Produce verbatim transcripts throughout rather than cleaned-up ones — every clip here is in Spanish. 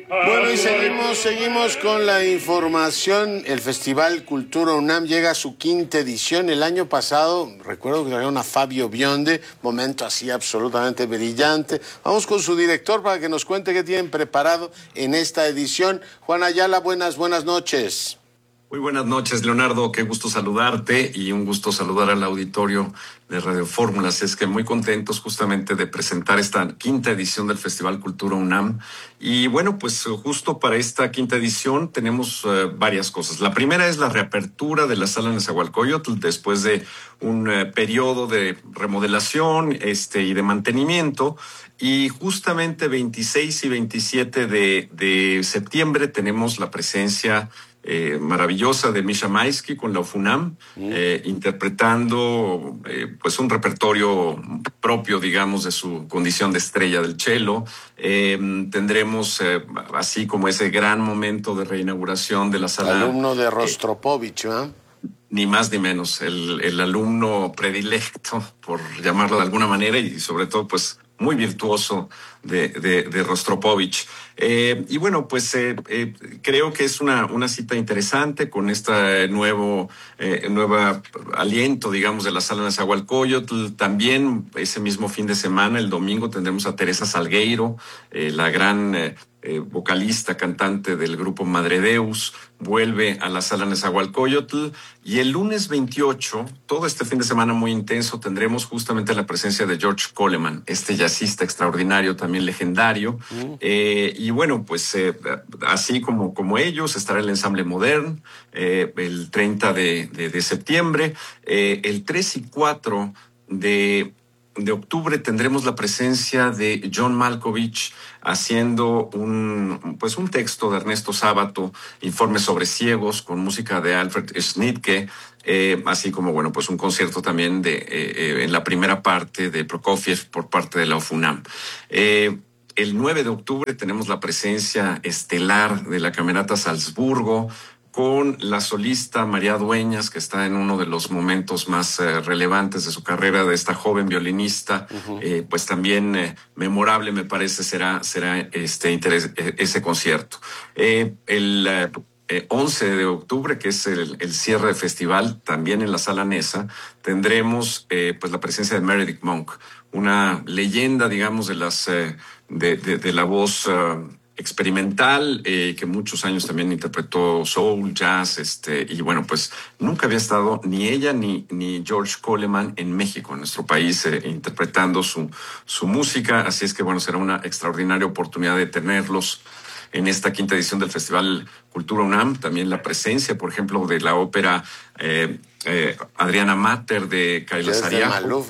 Bueno, y seguimos, seguimos con la información. El Festival Cultura UNAM llega a su quinta edición. El año pasado, recuerdo que trajeron a Fabio Bionde, momento así absolutamente brillante. Vamos con su director para que nos cuente qué tienen preparado en esta edición. Juan Ayala, buenas, buenas noches. Muy buenas noches, Leonardo. Qué gusto saludarte y un gusto saludar al auditorio de Radio Fórmulas. Es que muy contentos justamente de presentar esta quinta edición del Festival Cultura UNAM. Y bueno, pues justo para esta quinta edición tenemos uh, varias cosas. La primera es la reapertura de la sala Nezahualcóyotl después de un uh, periodo de remodelación este, y de mantenimiento. Y justamente veintiséis y veintisiete de, de septiembre tenemos la presencia Eh, maravillosa de Misha Maisky con la UFUNAM, mm. eh, interpretando eh, pues un repertorio propio, digamos, de su condición de estrella del cello. Eh, tendremos eh, así como ese gran momento de reinauguración de la sala. Alumno de Rostropovich, ¿eh? Ni más ni menos, el, el alumno predilecto, por llamarlo de alguna manera, y sobre todo, pues, muy virtuoso de, de, de Rostropovich. Eh, y bueno, pues eh, eh, creo que es una, una cita interesante con este nuevo eh, nueva aliento, digamos, de la sala Nezahualcóyotl. También ese mismo fin de semana, el domingo, tendremos a Teresa Salgueiro, eh, la gran eh, eh, vocalista, cantante del grupo Madre Deus, vuelve a la sala Nezahualcóyotl. Y el lunes veintiocho, todo este fin de semana muy intenso, tendremos justamente la presencia de George Coleman, este jazzista extraordinario, también legendario. Mm. Eh, y bueno, pues eh, así como, como ellos, estará el ensamble Modern eh, el treinta de, de, de septiembre. Eh, el tres y cuatro de, de octubre tendremos la presencia de John Malkovich haciendo un, pues un texto de Ernesto Sábato, Informes sobre ciegos, con música de Alfred Schnittke, eh, así como, bueno, pues un concierto también de, eh, en la primera parte de Prokofiev por parte de la UFUNAM. Eh, el nueve de octubre tenemos la presencia estelar de la Camerata Salzburgo, con la solista María Dueñas, que está en uno de los momentos más eh, relevantes de su carrera, de esta joven violinista, uh-huh. eh, pues también eh, memorable, me parece, será, será este interés, ese concierto. Eh, el eh, once de octubre, que es el, el cierre de festival, también en la Sala Nesa, tendremos eh, pues la presencia de Meredith Monk, una leyenda, digamos, de las eh, de, de, de la voz uh, experimental, eh, que muchos años también interpretó soul, jazz, este, y bueno, pues nunca había estado ni ella ni, ni George Coleman en México, en nuestro país, eh, interpretando su, su música. Así es que bueno, será una extraordinaria oportunidad de tenerlos en esta quinta edición del Festival Cultura UNAM. También la presencia, por ejemplo, de la ópera eh, eh, Adriana Mater de Kaila Sariajo.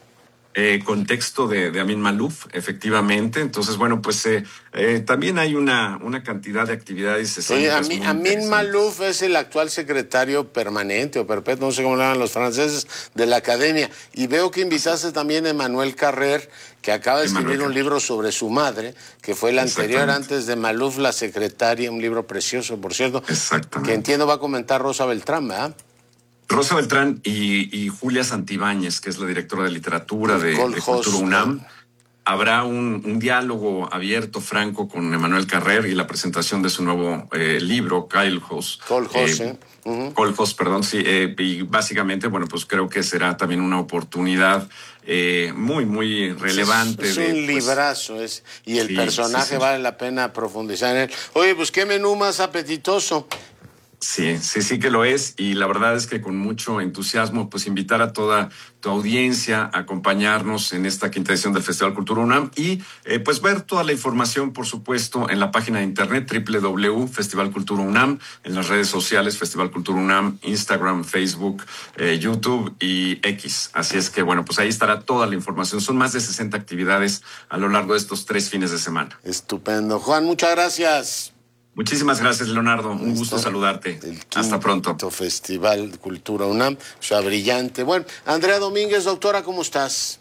Eh, contexto de, de Amin Malouf, efectivamente. Entonces, bueno, pues eh, eh, también hay una, una cantidad de actividades. Sí, Amin, Amin Malouf es el actual secretario permanente o perpetuo, no sé cómo le llaman los franceses, de la academia. Y veo que invitaste también a Emmanuel Carrer, que acaba de escribir un libro sobre su madre, que fue la anterior antes de Malouf, la secretaria, un libro precioso, por cierto, que entiendo va a comentar Rosa Beltrán, ¿verdad? Rosa Beltrán y, y Julia Santibáñez, que es la directora de literatura de, de Cultura UNAM. Habrá un, un diálogo abierto, franco, con Emmanuel Carrer y la presentación de su nuevo eh, libro, Colhouse. Colhouse, eh, uh-huh. Colhouse, perdón, sí. Eh, y básicamente, bueno, pues creo que será también una oportunidad eh, muy, muy relevante. Es, es un de, librazo, pues, es, y el sí, personaje sí, sí. vale la pena profundizar en él. Oye, pues qué menú más apetitoso. Sí, sí, sí que lo es, y la verdad es que con mucho entusiasmo, pues invitar a toda tu audiencia a acompañarnos en esta quinta edición del Festival Cultura UNAM y eh, pues ver toda la información, por supuesto, en la página de internet doble u doble u doble u punto festival cultura unam, en las redes sociales Festival Cultura UNAM, Instagram, Facebook, eh, YouTube y X. Así es que, bueno, pues ahí estará toda la información. Son más de sesenta actividades a lo largo de estos tres fines de semana. Estupendo. Juan, muchas gracias. Muchísimas gracias, Leonardo. Un gusto Esto, saludarte. Hasta pronto. Festival Cultura UNAM, o sea, brillante. Bueno, Andrea Domínguez, doctora, ¿cómo estás?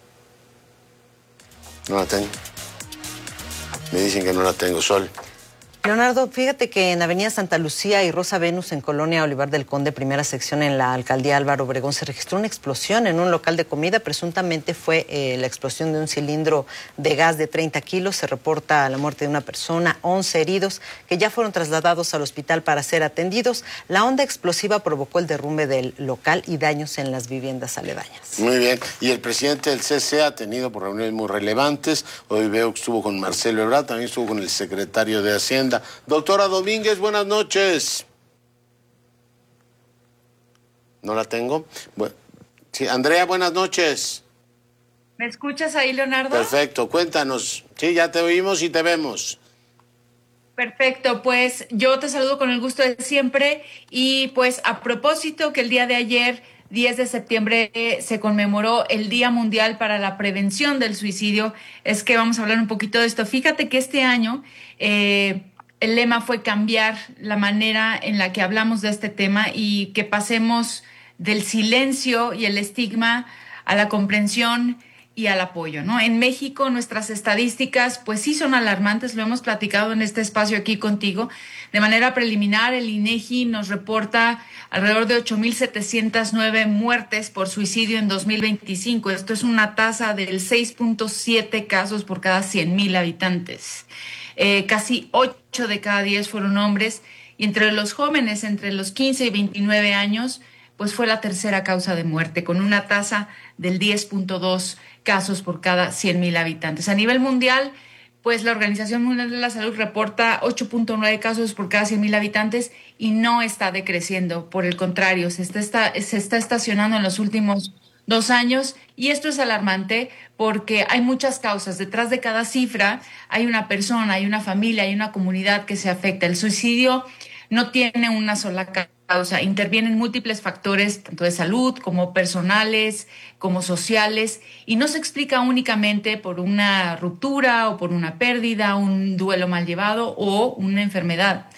No la tengo. Me dicen que no la tengo, Sol. Leonardo, fíjate que en Avenida Santa Lucía y Rosa Venus, en Colonia Olivar del Conde, primera sección en la alcaldía Álvaro Obregón, se registró una explosión en un local de comida. Presuntamente fue eh, la explosión de un cilindro de gas de treinta kilos. Se reporta la muerte de una persona, once heridos que ya fueron trasladados al hospital para ser atendidos. La onda explosiva provocó el derrumbe del local y daños en las viviendas aledañas. Muy bien. Y el presidente del C C ha tenido por reuniones muy relevantes. Hoy veo que estuvo con Marcelo Ebrard, también estuvo con el secretario de Hacienda. Doctora Domínguez, buenas noches. ¿No la tengo? Bueno, sí, Andrea, buenas noches. ¿Me escuchas ahí, Leonardo? Perfecto, cuéntanos. Sí, ya te oímos y te vemos. Perfecto, pues yo te saludo con el gusto de siempre y pues a propósito que el día de ayer, diez de septiembre, se conmemoró el Día Mundial para la Prevención del Suicidio, es que vamos a hablar un poquito de esto. Fíjate que este año eh, el lema fue cambiar la manera en la que hablamos de este tema y que pasemos del silencio y el estigma a la comprensión y al apoyo, ¿no? En México nuestras estadísticas pues sí son alarmantes, lo hemos platicado en este espacio aquí contigo. De manera preliminar, el INEGI nos reporta alrededor de ocho mil setecientas nueve muertes por suicidio en dos mil veinticinco. Esto es una tasa del seis punto siete casos por cada cien mil habitantes. Eh, casi ocho de cada diez fueron hombres y entre los jóvenes, entre los quince y veintinueve años, pues fue la tercera causa de muerte, con una tasa del diez punto dos casos por cada cien mil habitantes. A nivel mundial, pues la Organización Mundial de la Salud reporta ocho punto nueve casos por cada cien mil habitantes y no está decreciendo, por el contrario, se está, está, se está estacionando en los últimos dos años y esto es alarmante porque hay muchas causas. Detrás de cada cifra hay una persona, hay una familia, hay una comunidad que se afecta. El suicidio no tiene una sola causa, intervienen múltiples factores, tanto de salud como personales, como sociales, y no se explica únicamente por una ruptura o por una pérdida, un duelo mal llevado o una enfermedad.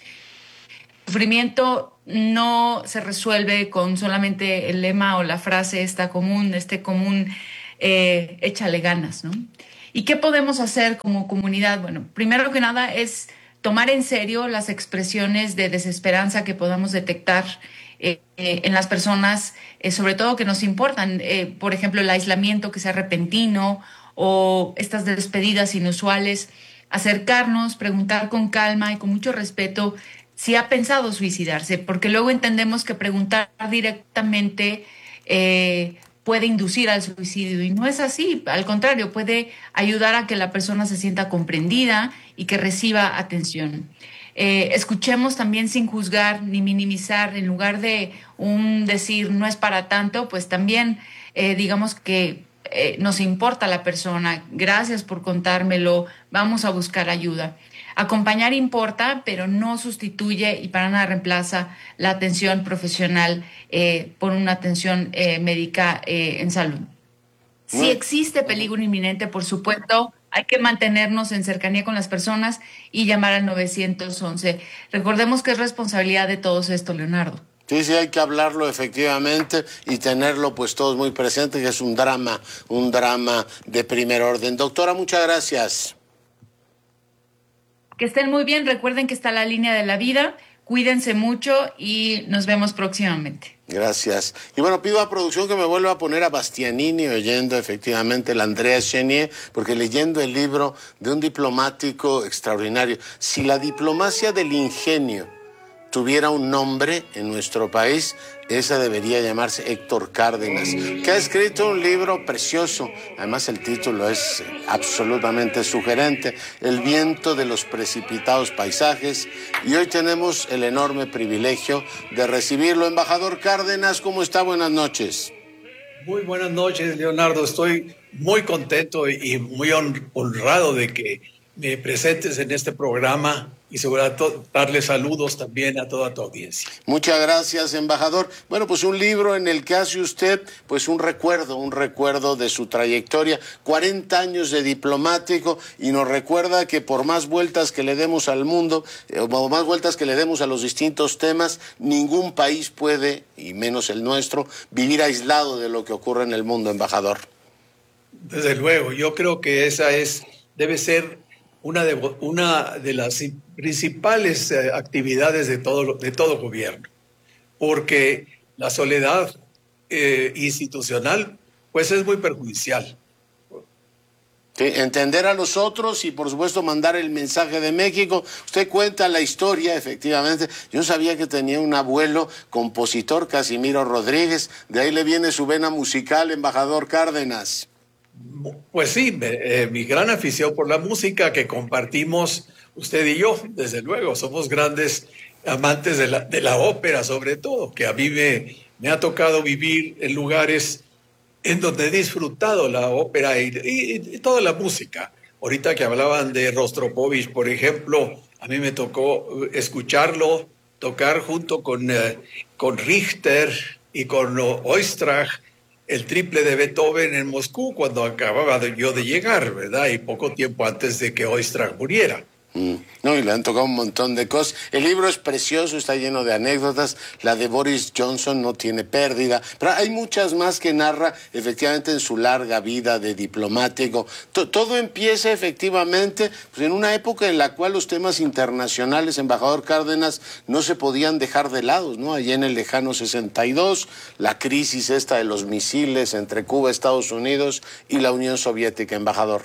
El sufrimiento no se resuelve con solamente el lema o la frase esta común, este común, eh, échale ganas, ¿no? ¿Y qué podemos hacer como comunidad? Bueno, primero que nada es tomar en serio las expresiones de desesperanza que podamos detectar eh, eh, en las personas, eh, sobre todo que nos importan. Eh, por ejemplo, el aislamiento que sea repentino o estas despedidas inusuales. Acercarnos, preguntar con calma y con mucho respeto si ha pensado suicidarse, porque luego entendemos que preguntar directamente eh, puede inducir al suicidio y no es así, al contrario, puede ayudar a que la persona se sienta comprendida y que reciba atención. Eh, escuchemos también sin juzgar ni minimizar, en lugar de un decir no es para tanto, pues también eh, digamos que eh, nos importa la persona, gracias por contármelo, vamos a buscar ayuda. Acompañar importa, pero no sustituye y para nada reemplaza la atención profesional eh, por una atención eh, médica eh, en salud. Si existe peligro inminente, por supuesto, hay que mantenernos en cercanía con las personas y llamar al nueve once. Recordemos que es responsabilidad de todos esto, Leonardo. Sí, sí, hay que hablarlo efectivamente y tenerlo pues todos muy presentes, que es un drama, un drama de primer orden. Doctora, muchas gracias. Que estén muy bien, recuerden que está la línea de la vida, cuídense mucho y nos vemos próximamente. Gracias. Y bueno, pido a producción que me vuelva a poner a Bastianini oyendo efectivamente la Andrea Chenier, porque leyendo el libro de un diplomático extraordinario. Si la diplomacia del ingenio tuviera un nombre en nuestro país, esa debería llamarse Héctor Cárdenas, que ha escrito un libro precioso, además el título es absolutamente sugerente, El viento de los precipitados paisajes, y hoy tenemos el enorme privilegio de recibirlo. Embajador Cárdenas, ¿cómo está? Buenas noches. Muy buenas noches, Leonardo. Estoy muy contento y muy honrado de que me presentes en este programa y sobre todo darle saludos también a toda tu audiencia. Muchas gracias, embajador. Bueno, pues un libro en el que hace usted pues un recuerdo, un recuerdo de su trayectoria, cuarenta años de diplomático, y nos recuerda que por más vueltas que le demos al mundo, eh, o más vueltas que le demos a los distintos temas, ningún país puede, y menos el nuestro, vivir aislado de lo que ocurre en el mundo, embajador. Desde luego, yo creo que esa es, debe ser una de, una de las principales eh, actividades de todo, de todo gobierno, porque la soledad eh, institucional pues es muy perjudicial. Sí, entender a los otros y por supuesto mandar el mensaje de México. Usted cuenta la historia, efectivamente. Yo sabía que tenía un abuelo compositor, Casimiro Rodríguez. De ahí le viene su vena musical, embajador Cárdenas. Pues sí, eh, mi gran afición por la música que compartimos usted y yo, desde luego. Somos grandes amantes de la, de la ópera, sobre todo, que a mí me, me ha tocado vivir en lugares en donde he disfrutado la ópera y, y, y toda la música. Ahorita que hablaban de Rostropovich, por ejemplo, a mí me tocó escucharlo tocar junto con, eh, con Richter y con Oistrakh, el triple de Beethoven en Moscú, cuando acababa de, yo de llegar, ¿verdad? Y poco tiempo antes de que Oistrakh muriera. Mm. No, y le han tocado un montón de cosas. El libro es precioso, está lleno de anécdotas. La de Boris Johnson no tiene pérdida, pero hay muchas más que narra efectivamente en su larga vida de diplomático. T- todo empieza efectivamente pues, en una época en la cual los temas internacionales, embajador Cárdenas, no se podían dejar de lado, ¿no? Allí en el lejano sesenta y dos, la crisis esta de los misiles entre Cuba, Estados Unidos y la Unión Soviética, embajador.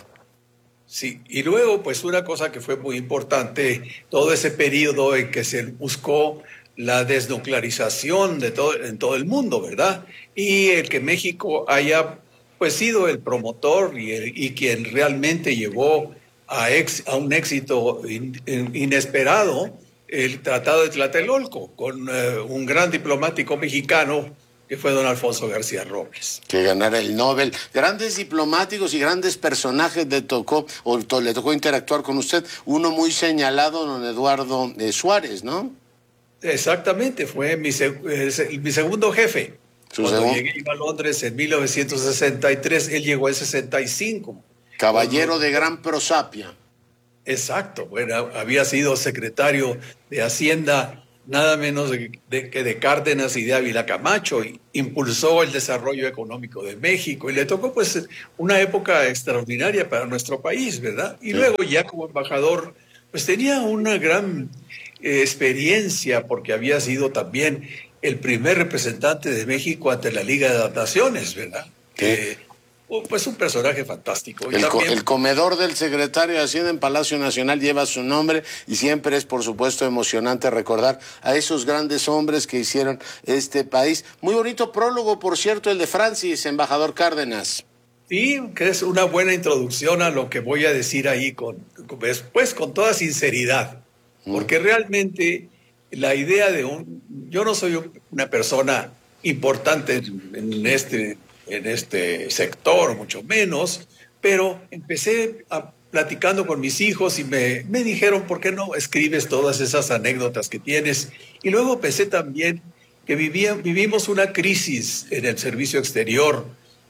Sí, y luego, pues una cosa que fue muy importante, todo ese periodo en que se buscó la desnuclearización de todo, en todo el mundo, ¿verdad? Y el que México haya, pues, sido el promotor y, el, y quien realmente llevó a, ex, a un éxito in, in, inesperado el Tratado de Tlatelolco, con uh, un gran diplomático mexicano, que fue don Alfonso García Robles. Que ganara el Nobel. Grandes diplomáticos y grandes personajes le tocó, o to, le tocó interactuar con usted. Uno muy señalado, don Eduardo eh, Suárez, ¿no? Exactamente, fue mi, eh, mi segundo jefe. Cuando segundo? llegué iba a Londres en mil novecientos sesenta y tres, él llegó en sesenta y cinco. Caballero Cuando... de gran prosapia. Exacto, bueno, había sido secretario de Hacienda nada menos de, de, que de Cárdenas y de Ávila Camacho, y impulsó el desarrollo económico de México, y le tocó pues una época extraordinaria para nuestro país, ¿verdad? Y sí. Luego ya como embajador, pues tenía una gran eh, experiencia, porque había sido también el primer representante de México ante la Liga de las Naciones, ¿verdad? Eh, pues un personaje fantástico. El, también... el comedor del secretario de Hacienda en Palacio Nacional lleva su nombre y siempre es, por supuesto, emocionante recordar a esos grandes hombres que hicieron este país. Muy bonito prólogo, por cierto, el de Francis, embajador Cárdenas. Sí, que es una buena introducción a lo que voy a decir ahí, con, pues con toda sinceridad, porque mm. realmente la idea de un... Yo no soy una persona importante en, en este... en este sector, mucho menos, pero empecé a, platicando con mis hijos y me, me dijeron, ¿por qué no escribes todas esas anécdotas que tienes? Y luego pensé también que vivía, vivimos una crisis en el servicio exterior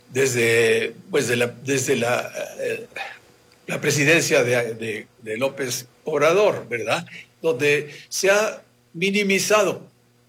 desde, pues de la, desde la, eh, la presidencia de, de, de López Obrador, ¿verdad? Donde se ha minimizado,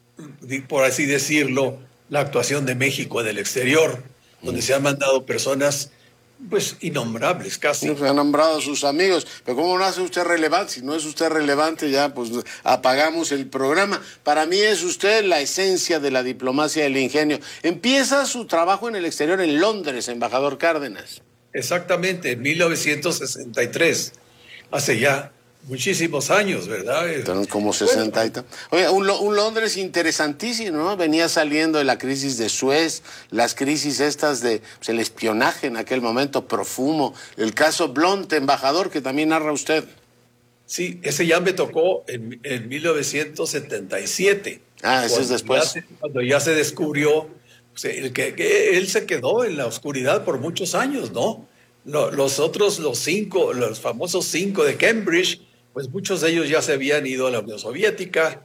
por así decirlo, la actuación de México en el exterior, donde se han mandado personas, pues, innombrables casi. Se han nombrado a sus amigos, pero ¿cómo no hace usted relevante? Si no es usted relevante, ya, pues, apagamos el programa. Para mí es usted la esencia de la diplomacia del ingenio. Empieza su trabajo en el exterior en Londres, embajador Cárdenas. Exactamente, en mil novecientos sesenta y tres, hace ya muchísimos años, ¿verdad? Entonces, como sesenta y tal. Oye, un, un Londres interesantísimo, ¿no? Venía saliendo de la crisis de Suez, las crisis estas de pues, el espionaje en aquel momento, Profumo, el caso Blunt, embajador, que también narra usted. Sí, ese ya me tocó en, en mil novecientos setenta y siete. Ah, ese es después. Ya se, cuando ya se descubrió, pues, el que, que él se quedó en la oscuridad por muchos años, ¿no? Lo, los otros, los cinco, los famosos cinco de Cambridge, pues muchos de ellos ya se habían ido a la Unión Soviética,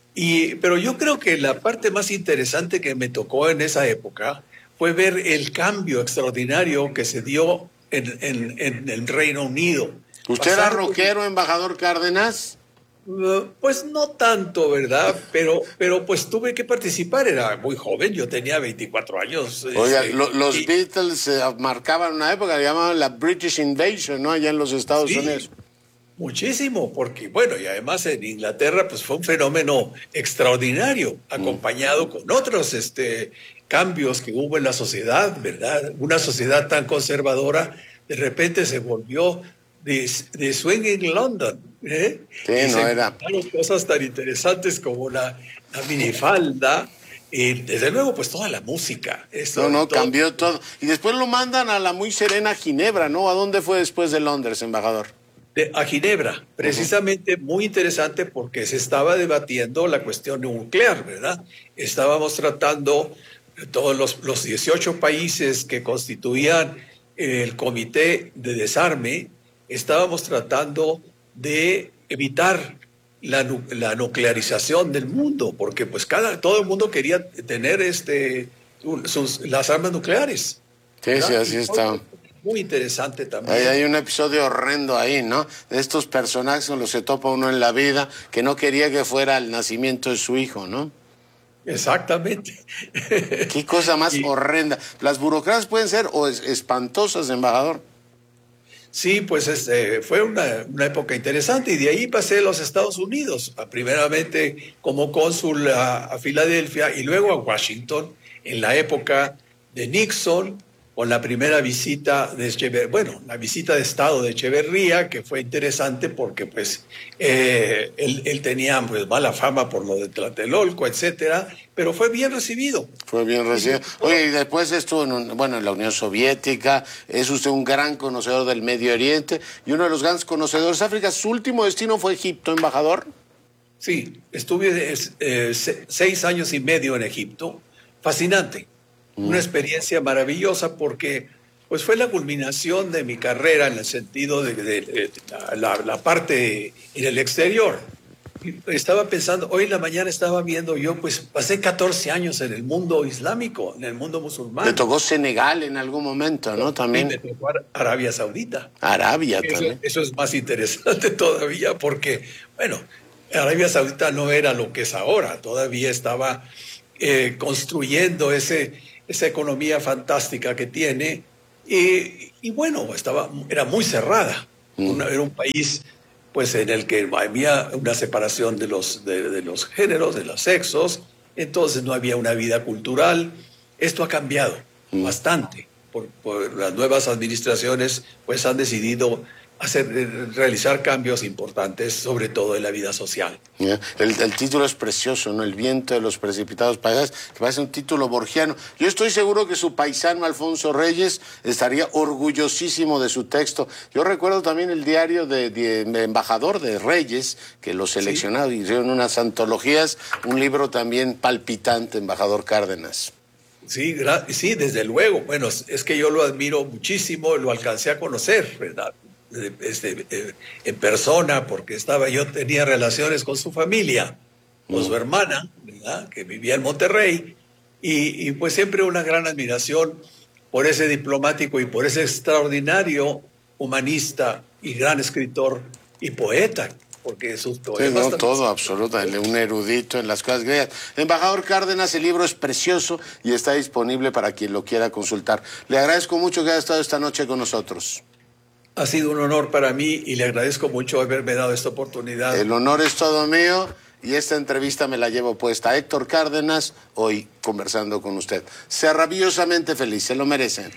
y, pero yo creo que la parte más interesante que me tocó en esa época fue ver el cambio extraordinario que se dio en, en, en el Reino Unido. ¿Usted Pasar, era rockero, embajador Cárdenas? Uh, pues no tanto, ¿verdad? Pero, pero pues tuve que participar, era muy joven, yo tenía veinticuatro años. Oiga, este, lo, los y... Beatles eh, marcaban una época, le llamaban la British Invasion, ¿no? Allá en los Estados sí. Unidos. Muchísimo, porque bueno, y además en Inglaterra pues fue un fenómeno extraordinario, acompañado con otros este, cambios que hubo en la sociedad, ¿verdad? Una sociedad tan conservadora de repente se volvió de, de swinging London, ¿eh? Sí, y no se era. cosas tan interesantes como la, la minifalda. Y desde luego, pues toda la música. Esto, No, no, todo. cambió todo. Y después lo mandan a la muy serena Ginebra, ¿no? ¿A dónde fue después de Londres, embajador? De, a Ginebra, precisamente uh-huh. Muy interesante porque se estaba debatiendo la cuestión nuclear, ¿verdad? Estábamos tratando todos los, los dieciocho países que constituían el Comité de Desarme, estábamos tratando de evitar la, la nuclearización del mundo, porque pues cada, todo el mundo quería tener este, sus, las armas nucleares. Sí, ¿verdad? Sí, así está. Muy interesante también. Hay, hay un episodio horrendo ahí, ¿no? De estos personajes con los que se topa uno en la vida, que no quería que fuera el nacimiento de su hijo, ¿no? Exactamente. Qué cosa más y, horrenda. Las burocracias pueden ser o es, espantosas, embajador. Sí, pues este, fue una, una época interesante y de ahí pasé a los Estados Unidos, primeramente como cónsul a, a Filadelfia y luego a Washington en la época de Nixon, con la primera visita de Echeverría, bueno, la visita de Estado de Echeverría, que fue interesante porque pues eh, él, él tenía pues mala fama por lo de Tlatelolco, etcétera, pero fue bien recibido. Fue bien recibido. Oye, y después estuvo en, un, bueno, en la Unión Soviética, es usted un gran conocedor del Medio Oriente y uno de los grandes conocedores de África. ¿Su último destino fue Egipto, embajador? Sí, estuve eh, seis años y medio en Egipto, fascinante. Una experiencia maravillosa porque pues fue la culminación de mi carrera en el sentido de, de, de la, la parte en el exterior. Estaba pensando, hoy en la mañana estaba viendo yo, pues pasé catorce años en el mundo islámico, en el mundo musulmán. Le tocó Senegal en algún momento, ¿no? También. Me tocó Arabia Saudita. Arabia eso, también. Eso es más interesante todavía porque, bueno, Arabia Saudita no era lo que es ahora, todavía estaba eh, construyendo ese... esa economía fantástica que tiene, y, y bueno, estaba, era muy cerrada. Mm. Una, era un país pues, en el que había una separación de los, de, de los géneros, de los sexos, entonces no había una vida cultural. Esto ha cambiado mm. bastante. Por, por las nuevas administraciones pues, han decidido hacer, realizar cambios importantes, sobre todo en la vida social. Yeah. El, el título es precioso, ¿no? El viento de los precipitados paisajes, que parece un título borgiano. Yo estoy seguro que su paisano Alfonso Reyes estaría orgullosísimo de su texto. Yo recuerdo también el diario de, de, de embajador de Reyes, que lo seleccionaron sí. y hicieron unas antologías, un libro también palpitante, embajador Cárdenas. Sí, sí, desde luego. Bueno, es que yo lo admiro muchísimo, lo alcancé a conocer, ¿verdad? Este, eh, en persona, porque estaba, yo tenía relaciones con su familia, con su hermana, ¿verdad? Que vivía en Monterrey, y, y pues siempre una gran admiración por ese diplomático y por ese extraordinario humanista y gran escritor y poeta, porque sus poemas... Sí, no, todo, absolutamente, un erudito en las cosas griegas. Embajador Cárdenas, el libro es precioso y está disponible para quien lo quiera consultar. Le agradezco mucho que haya estado esta noche con nosotros. Ha sido un honor para mí y le agradezco mucho haberme dado esta oportunidad. El honor es todo mío y esta entrevista me la llevo puesta. Héctor Cárdenas, hoy conversando con usted. Sea rabiosamente feliz, se lo merecen.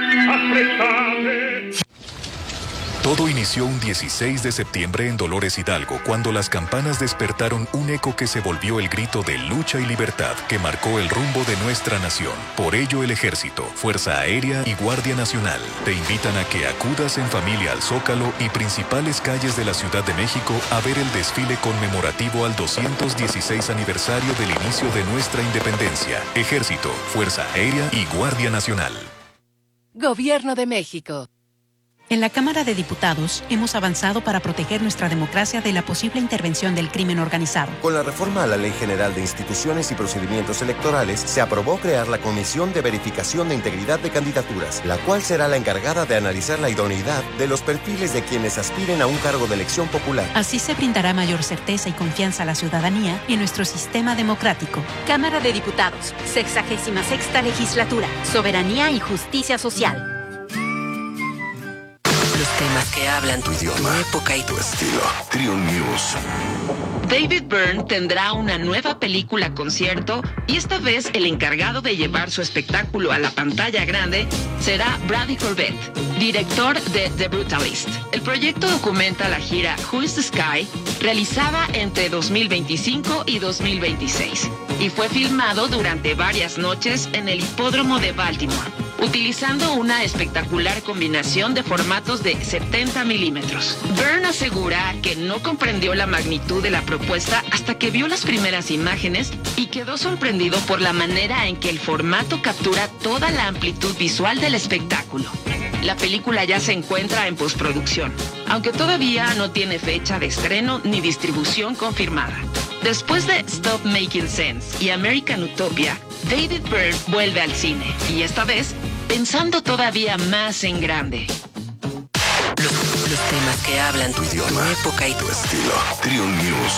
Todo inició un dieciséis de septiembre en Dolores Hidalgo, cuando las campanas despertaron un eco que se volvió el grito de lucha y libertad que marcó el rumbo de nuestra nación. Por ello, el Ejército, Fuerza Aérea y Guardia Nacional te invitan a que acudas en familia al Zócalo y principales calles de la Ciudad de México a ver el desfile conmemorativo al doscientos dieciséis aniversario del inicio de nuestra independencia. Ejército, Fuerza Aérea y Guardia Nacional. Gobierno de México. En la Cámara de Diputados hemos avanzado para proteger nuestra democracia de la posible intervención del crimen organizado. Con la reforma a la Ley General de Instituciones y Procedimientos Electorales, se aprobó crear la Comisión de Verificación de Integridad de Candidaturas, la cual será la encargada de analizar la idoneidad de los perfiles de quienes aspiren a un cargo de elección popular. Así se brindará mayor certeza y confianza a la ciudadanía en nuestro sistema democrático. Cámara de Diputados, sexagésima sexta legislatura, soberanía y justicia social. Los temas que hablan tu idioma, tu época y tu estilo. Triun News. David Byrne tendrá una nueva película concierto y esta vez el encargado de llevar su espectáculo a la pantalla grande será Brady Corbett, director de The Brutalist. El proyecto documenta la gira Who is the Sky, realizada entre dos mil veinticinco y dos mil veintiséis, y fue filmado durante varias noches en el hipódromo de Baltimore, utilizando una espectacular combinación de formatos de setenta milímetros. Byrne asegura que no comprendió la magnitud de la propuesta hasta que vio las primeras imágenes y quedó sorprendido por la manera en que el formato captura toda la amplitud visual del espectáculo. La película ya se encuentra en postproducción, aunque todavía no tiene fecha de estreno ni distribución confirmada. Después de Stop Making Sense y American Utopia, David Byrne vuelve al cine, y esta vez pensando todavía más en grande. Los, los temas que hablan tu idioma, tu época y tu estilo. Triun News.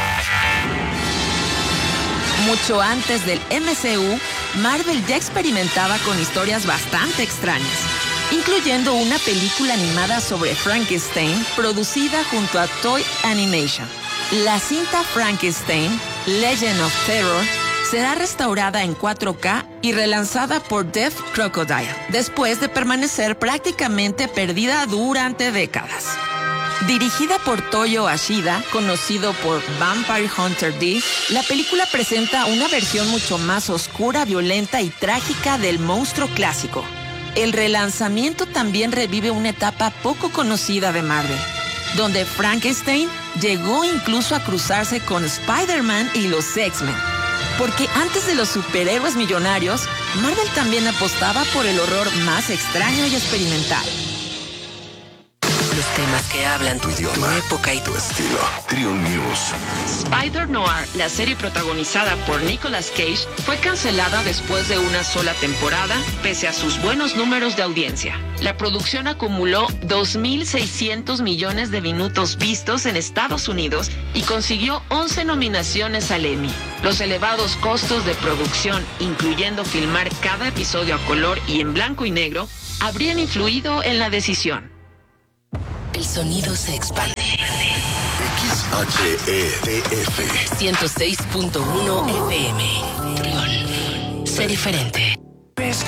Mucho antes del M C U, Marvel ya experimentaba con historias bastante extrañas, incluyendo una película animada sobre Frankenstein producida junto a Toy Animation. La cinta Frankenstein, Legend of Terror, será restaurada en cuatro K y relanzada por Death Crocodile, después de permanecer prácticamente perdida durante décadas. Dirigida por Toyo Ashida, conocido por Vampire Hunter D, la película presenta una versión mucho más oscura, violenta y trágica del monstruo clásico. El relanzamiento también revive una etapa poco conocida de Marvel, donde Frankenstein llegó incluso a cruzarse con Spider-Man y los X-Men. Porque antes de los superhéroes millonarios, Marvel también apostaba por el horror más extraño y experimental. Los temas que hablan tu idioma, tu época y tu estilo. Triun News. Spider-Noir, la serie protagonizada por Nicolas Cage, fue cancelada después de una sola temporada, pese a sus buenos números de audiencia. La producción acumuló dos mil seiscientos millones de minutos vistos en Estados Unidos y consiguió once nominaciones al Emmy. Los elevados costos de producción, incluyendo filmar cada episodio a color y en blanco y negro, habrían influido en la decisión. El sonido se expande. X H E D F ciento seis punto uno F M. Trión. Sé diferente.